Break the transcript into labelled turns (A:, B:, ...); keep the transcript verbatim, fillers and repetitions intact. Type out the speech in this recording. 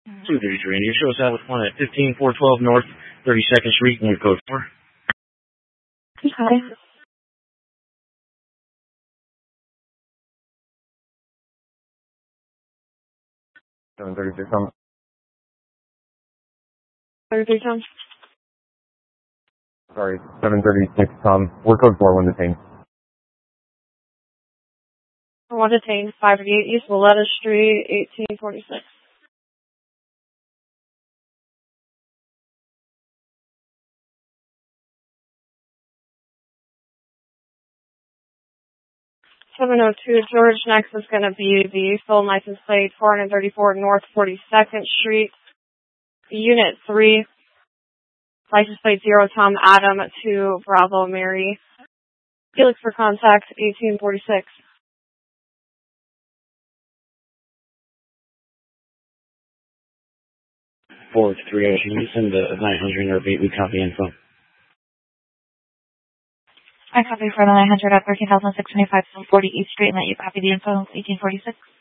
A: two thirty-three, and your show's out with one at fifteen four twelve North thirty-second Street, and your code four.
B: Hi.
C: seven thirty-six, um,
B: thirty-three, Tom.
C: sorry, seven thirty-six, Tom. We're code four, one detained.
B: One detained, five eighty-eight East Willetta Street, eighteen forty-six. seven oh two George, next is going to be the full license plate, four thirty-four North forty-second Street, Unit three, license plate zero Tom Adam to Bravo Mary. Felix for contact, eighteen forty-six.
A: four three oh, can you send the nine hundred or eight, we copy info.
D: I copy for the nine hundred at thirteen thousand six hundred twenty-five Forty East Street, and let you copy the info, eighteen forty-six.